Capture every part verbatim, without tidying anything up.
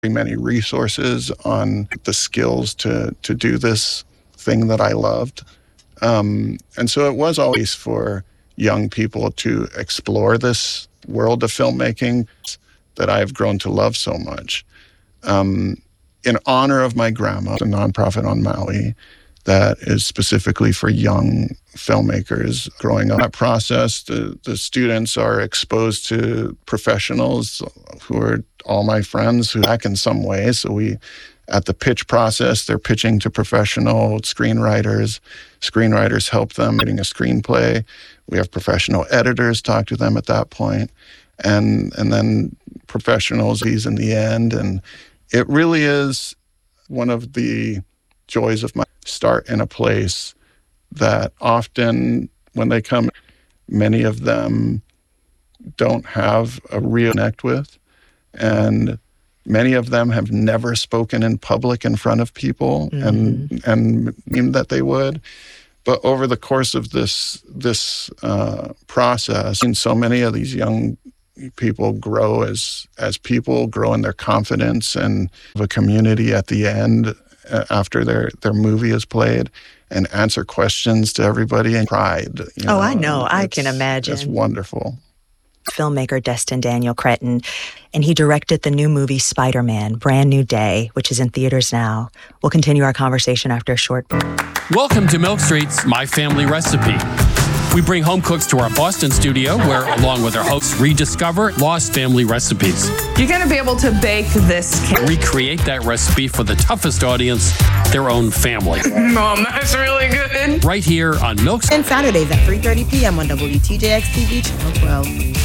many resources on the skills to to do this thing that I loved. Um, and so it was always for young people to explore this world of filmmaking that I've grown to love so much. Um, in honor of my grandma, a nonprofit on Maui that is specifically for young filmmakers growing up. That process, the, the students are exposed to professionals who are all my friends who act in some way. So we, at the pitch process, they're pitching to professional screenwriters. Screenwriters help them writing a screenplay. We have professional editors talk to them at that point. And, and then professionals in the end. And it really is one of the joys of my start in a place that often when they come, many of them don't have a real connect with. And many of them have never spoken in public in front of people, mm-hmm. and and mean that they would. But over the course of this this uh, process, I've seen so many of these young people grow as as people, grow in their confidence, and have a community at the end uh, after their their movie is played, and answer questions to everybody and pride. You oh, know, I know. I can imagine. It's wonderful. Filmmaker Destin Daniel Cretton, and he directed the new movie Spider-Man, Brand New Day, which is in theaters now. We'll continue our conversation after a short break. Welcome to Milk Street's My Family Recipe. We bring home cooks to our Boston studio where, along with our hosts, rediscover lost family recipes. You're going to be able to bake this cake. Recreate that recipe for the toughest audience, their own family. Mom, that's really good. Right here on Milk Street. And Saturdays at three thirty p.m. on W T J X T V Channel twelve.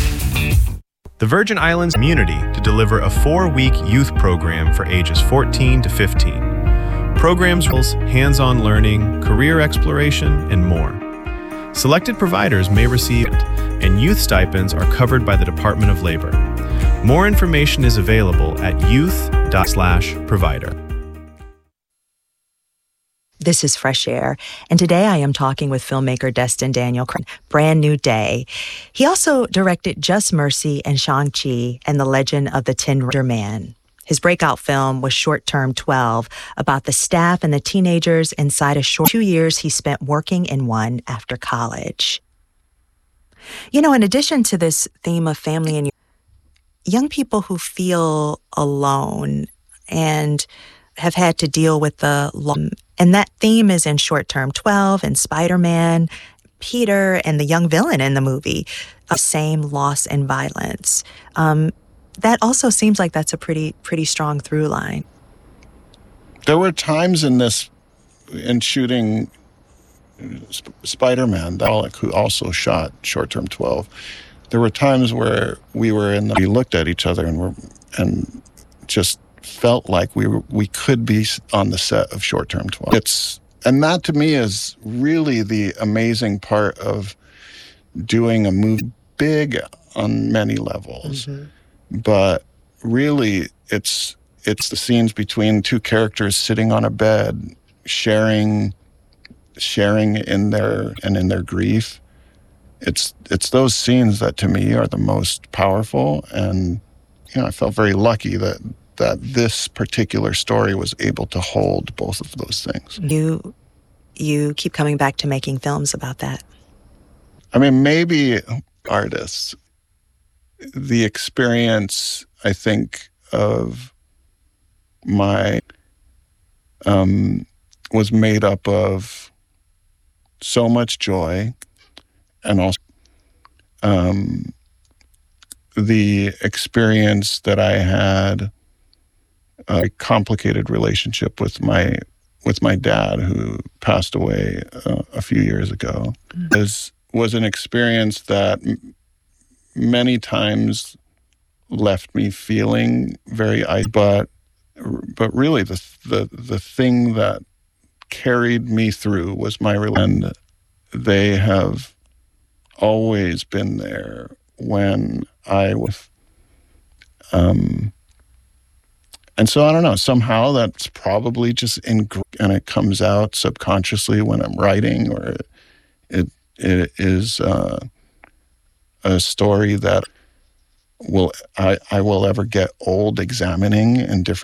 The Virgin Islands community to deliver a four-week youth program for ages fourteen to fifteen. Programs, hands-on learning, career exploration, and more. Selected providers may receive it, and youth stipends are covered by the Department of Labor. More information is available at youth dot slash provider. This is Fresh Air, and today I am talking with filmmaker Destin Daniel Cretton, Brand New Day. He also directed Just Mercy and Shang-Chi and the Legend of the Tin Raider Man. His breakout film was Short Term twelve, about the staff and the teenagers inside a short two years he spent working in one after college. You know, in addition to this theme of family and young people who feel alone and have had to deal with the long, and that theme is in Short Term twelve and Spider-Man, Peter, and the young villain in the movie, the same loss and violence. Um, That also seems like that's a pretty pretty strong through line. There were times in this, in shooting Sp- Spider-Man, Alec, who also shot Short Term twelve, there were times where we were in the, we looked at each other and were, and just felt like we were, we could be on the set of Short Term twelve. It's, and that to me is really the amazing part of doing a movie big on many levels. Mm-hmm. But really, it's it's the scenes between two characters sitting on a bed, sharing, sharing in their and in their grief. It's it's those scenes that to me are the most powerful, and you know I felt very lucky that that this particular story was able to hold both of those things. You you keep coming back to making films about that. I mean, maybe artists. The experience, I think, of my, um, was made up of so much joy and also um, the experience that I had a complicated relationship with my with my dad, who passed away uh, a few years ago. Mm-hmm. was was an experience that many times left me feeling very isolated, but but really the the the thing that carried me through was my relationship. And they have always been there when I was um and so I don't know, somehow that's probably just in, and it comes out subconsciously when I'm writing, or it it is uh a story that will I, I will ever get old examining in different